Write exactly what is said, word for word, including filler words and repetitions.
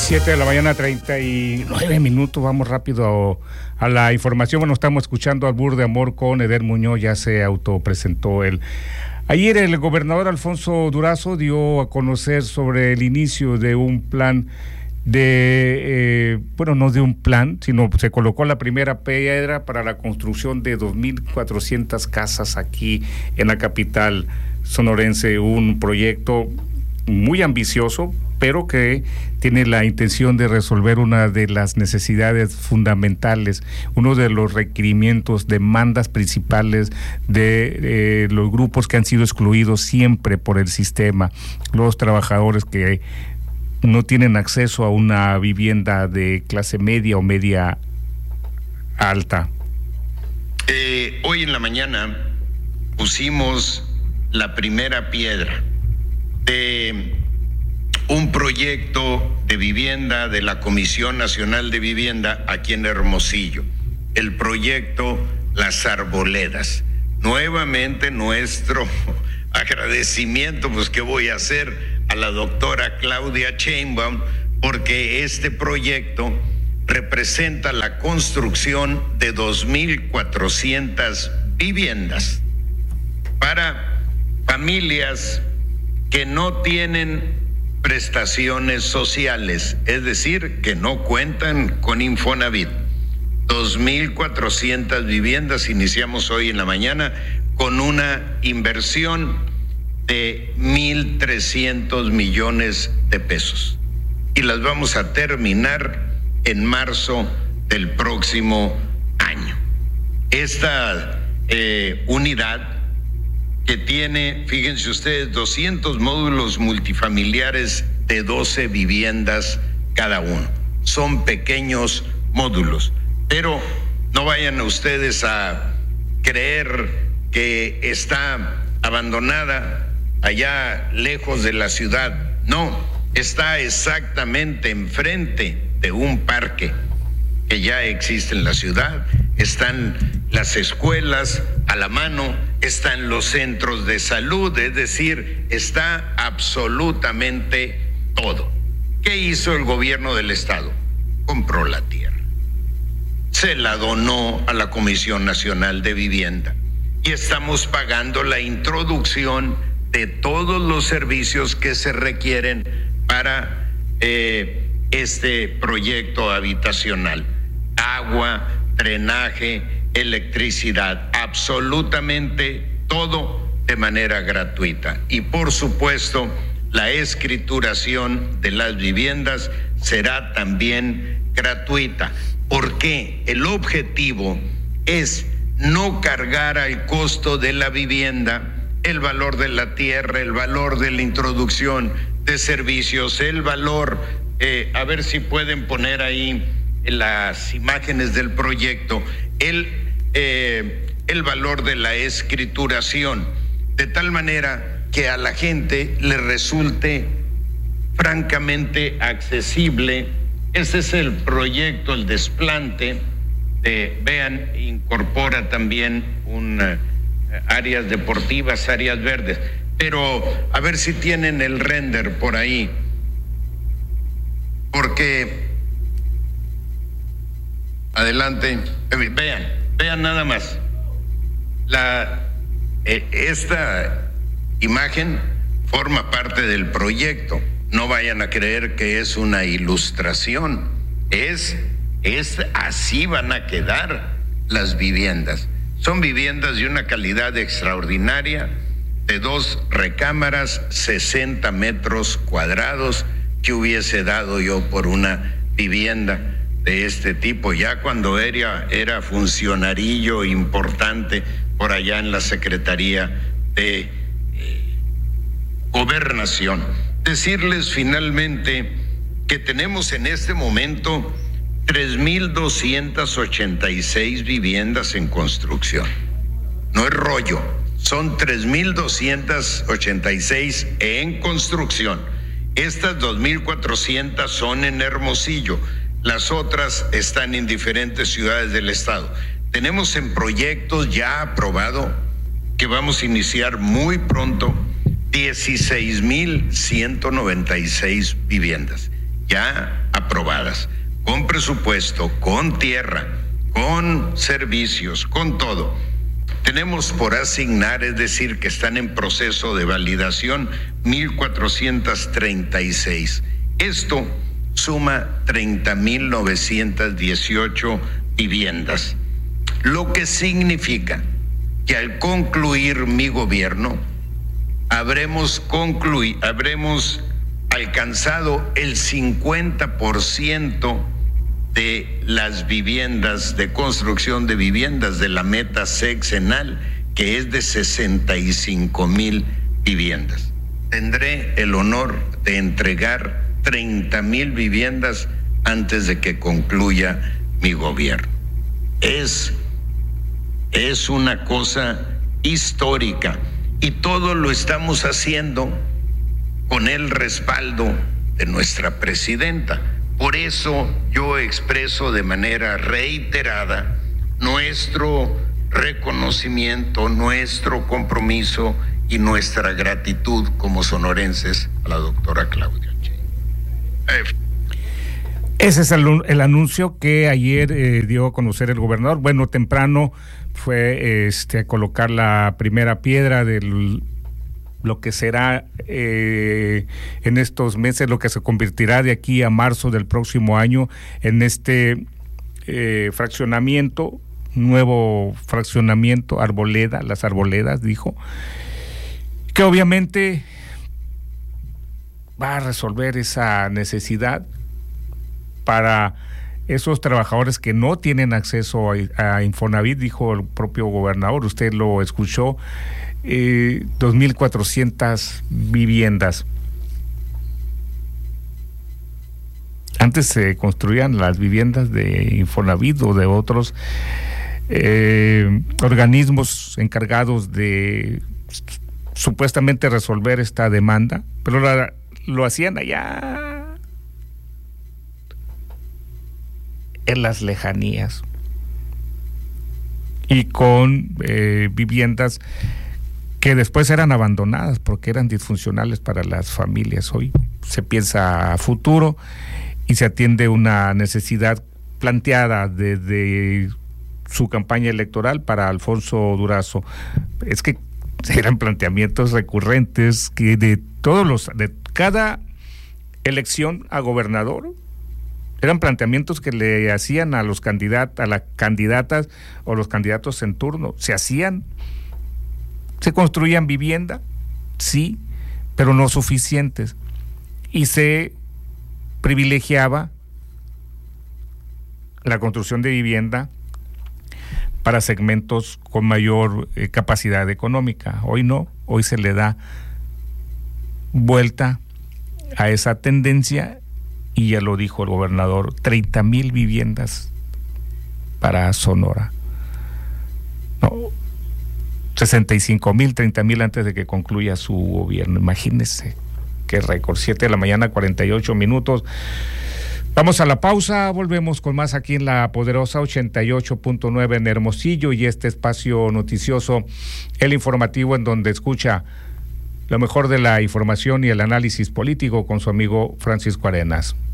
Siete de la mañana, treinta y nueve minutos. Vamos rápido a, a la información. Bueno, estamos escuchando Albur de Amor con Eder Muñoz, ya se autopresentó él. Ayer el gobernador Alfonso Durazo dio a conocer sobre el inicio de un plan de, eh, bueno, no de un plan, sino se colocó la primera piedra para la construcción de dos mil cuatrocientas casas aquí en la capital sonorense, un proyecto muy ambicioso, pero que tiene la intención de resolver una de las necesidades fundamentales, uno de los requerimientos, demandas principales de eh, los grupos que han sido excluidos siempre por el sistema, los trabajadores que no tienen acceso a una vivienda de clase media o media alta. Eh, hoy en la mañana pusimos la primera piedra de un proyecto de vivienda de la Comisión Nacional de Vivienda aquí en Hermosillo, el proyecto Las Arboledas. Nuevamente nuestro agradecimiento, pues qué voy a hacer, a la doctora Claudia Sheinbaum, porque este proyecto representa la construcción de dos mil cuatrocientas viviendas para familias que no tienen prestaciones sociales, es decir, que no cuentan con Infonavit. dos mil cuatrocientas viviendas, iniciamos hoy en la mañana con una inversión de mil trescientos millones de pesos y las vamos a terminar en marzo del próximo año. Esta eh, unidad que tiene, fíjense ustedes, doscientos módulos multifamiliares de doce viviendas cada uno. Son pequeños módulos, pero no vayan ustedes a creer que está abandonada allá lejos de la ciudad. No, está exactamente enfrente de un parque que ya existe en la ciudad. Están las escuelas a la mano, están los centros de salud, es decir, está absolutamente todo. ¿Qué hizo el gobierno del estado? Compró la tierra, se la donó a la Comisión Nacional de Vivienda y estamos pagando la introducción de todos los servicios que se requieren para eh, este proyecto habitacional: agua, drenaje, electricidad, absolutamente todo de manera gratuita. Y por supuesto, la escrituración de las viviendas será también gratuita. ¿Por qué? El objetivo es no cargar al costo de la vivienda el valor de la tierra, el valor de la introducción de servicios, el valor, eh, a ver si pueden poner ahí las imágenes del proyecto, el, eh, el valor de la escrituración, de tal manera que a la gente le resulte francamente accesible. Ese es el proyecto, el desplante. De, vean, incorpora también un, uh, áreas deportivas, áreas verdes, pero a ver si tienen el render por ahí, porque adelante, vean, vean nada más. La, eh, esta imagen forma parte del proyecto. No vayan a creer que es una ilustración. Es, es así van a quedar las viviendas. Son viviendas de una calidad extraordinaria, de dos recámaras, sesenta metros cuadrados, que hubiese dado yo por una vivienda de este tipo, ya cuando era, era funcionarillo importante por allá en la Secretaría de eh, Gobernación. Decirles finalmente que tenemos en este momento tres mil doscientas ochenta y seis viviendas en construcción. No es rollo, son tres mil doscientas ochenta y seis en construcción. Estas dos mil cuatrocientas son en Hermosillo. Las otras están en diferentes ciudades del estado. Tenemos en proyectos ya aprobado, que vamos a iniciar muy pronto, dieciséis mil ciento noventa y seis viviendas. ya aprobadas, con presupuesto, con tierra, con servicios, con todo. Tenemos por asignar, es decir, que están en proceso de validación, mil cuatrocientas treinta y seis. Esto suma treinta mil novecientas dieciocho viviendas, lo que significa que al concluir mi gobierno habremos concluido, habremos alcanzado el cincuenta por ciento de las viviendas, de construcción de viviendas, de la meta sexenal, que es de sesenta y cinco mil viviendas. Tendré el honor de entregar treinta mil viviendas antes de que concluya mi gobierno. Es, es una cosa histórica y todo lo estamos haciendo con el respaldo de nuestra presidenta. Por eso yo expreso de manera reiterada nuestro reconocimiento, nuestro compromiso y nuestra gratitud como sonorenses a la doctora Claudia Sheinbaum. Ese es el, el anuncio que ayer eh, dio a conocer el gobernador. Bueno, temprano fue este, a colocar la primera piedra del lo que será eh, en estos meses, lo que se convertirá de aquí a marzo del próximo año en este eh, fraccionamiento, nuevo fraccionamiento, Arboleda, las Arboledas, dijo, que obviamente va a resolver esa necesidad para esos trabajadores que no tienen acceso a, a Infonavit, dijo el propio gobernador, usted lo escuchó. Eh, dos mil cuatrocientas viviendas. Antes se construían las viviendas de Infonavit o de otros eh, organismos encargados de supuestamente resolver esta demanda, pero la, lo hacían allá en las lejanías y con eh, viviendas que después eran abandonadas porque eran disfuncionales para las familias. Hoy se piensa a futuro y se atiende una necesidad planteada desde su campaña electoral para Alfonso Durazo. Es que eran planteamientos recurrentes que de todos los, de cada elección a gobernador, eran planteamientos que le hacían a los candidatos, a las candidatas o los candidatos en turno. Se hacían. Se construían vivienda, sí, pero no suficientes. Y se privilegiaba la construcción de vivienda para segmentos con mayor eh, capacidad económica. Hoy no, hoy se le da vuelta a esa tendencia y ya lo dijo el gobernador, treinta mil viviendas para Sonora. No, sesenta y cinco mil, treinta mil antes de que concluya su gobierno. Imagínense qué récord. siete de la mañana, cuarenta y ocho minutos. Vamos a la pausa, volvemos con más aquí en la poderosa ochenta y ocho punto nueve en Hermosillo y este espacio noticioso, el informativo, en donde escucha lo mejor de la información y el análisis político con su amigo Francisco Arenas.